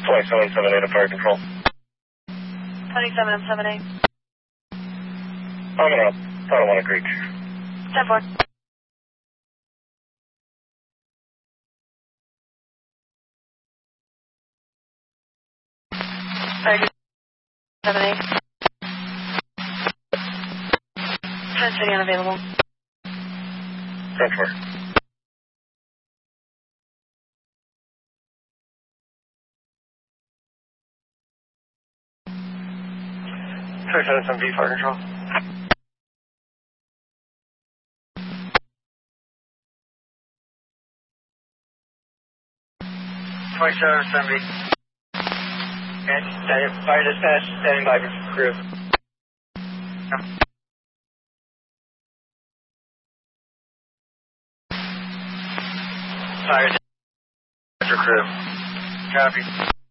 2778 fire control. 2778. I'm gonna Title 1 Creek. 10-4. Fire 278. Trent City unavailable. 10-4. Some V fire control. 2770. And fire dispatch, standing by for crew. Fire dispatch for crew. Copy.